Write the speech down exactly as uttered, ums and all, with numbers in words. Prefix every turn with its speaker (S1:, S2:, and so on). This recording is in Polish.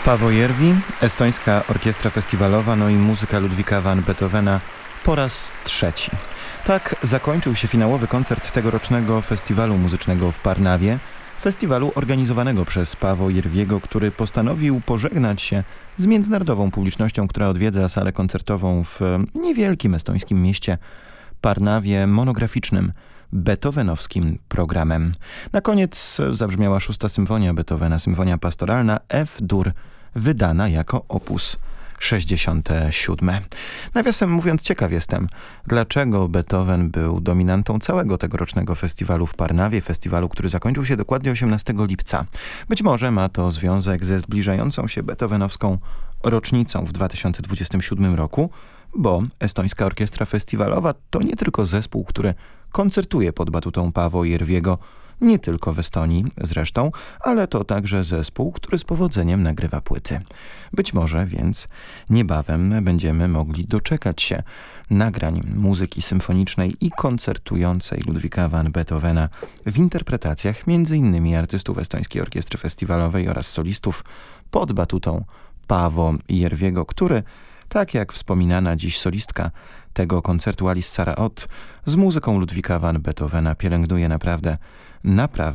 S1: Paavo Järvi, estońska orkiestra festiwalowa, no i muzyka Ludwika van Beethovena po raz trzeci. Tak zakończył się finałowy koncert tegorocznego festiwalu muzycznego w Parnawie, festiwalu organizowanego przez Paavo Järviego, który postanowił pożegnać się z międzynarodową publicznością, która odwiedza salę koncertową w niewielkim estońskim mieście Parnawie monograficznym beethovenowskim programem. Na koniec zabrzmiała szósta symfonia Beethovena, symfonia pastoralna F-dur, wydana jako opus sześćdziesiąte siódme. Nawiasem mówiąc, ciekaw jestem, dlaczego Beethoven był dominantą całego tegorocznego festiwalu w Parnawie, festiwalu, który zakończył się dokładnie osiemnastego lipca. Być może ma to związek ze zbliżającą się beethovenowską rocznicą w dwa tysiące dwudziestym siódmym roku, bo Estońska Orkiestra Festiwalowa to nie tylko zespół, który koncertuje pod batutą Paavo Järviego, nie tylko w Estonii zresztą, ale to także zespół, który z powodzeniem nagrywa płyty. Być może więc niebawem będziemy mogli doczekać się nagrań muzyki symfonicznej i koncertującej Ludwika van Beethovena w interpretacjach między innymi artystów Estońskiej Orkiestry Festiwalowej oraz solistów pod batutą Paavo Järviego, który, tak jak wspominana dziś solistka tego koncertu Alice Sarah Ott, z muzyką Ludwika van Beethovena pielęgnuje naprawdę, naprawdę